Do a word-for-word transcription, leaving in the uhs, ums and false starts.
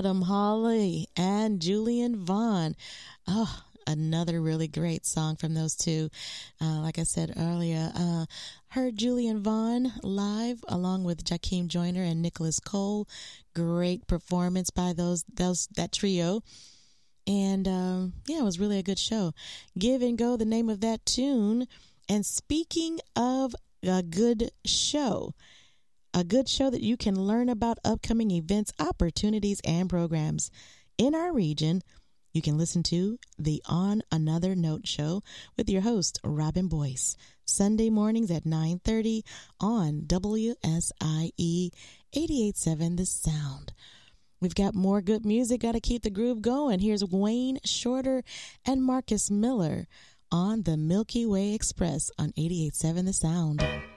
Autumn Hawley and Julian Vaughn. Oh, another really great song from those two. Uh, like I said earlier, uh, heard Julian Vaughn live along with Jakeem Joyner and Nicholas Cole. Great performance by those those that trio. And um, yeah, it was really a good show. Give and Go, the name of that tune. And speaking of a good show, a good show that you can learn about upcoming events, opportunities, and programs in our region, you can listen to the On Another Note show with your host, Robin Boyce, Sunday mornings at nine thirty on W S I E eighty-eight point seven The Sound. We've got more good music, got to keep the groove going. Here's Wayne Shorter and Marcus Miller on the Milky Way Express on eighty-eight point seven The Sound.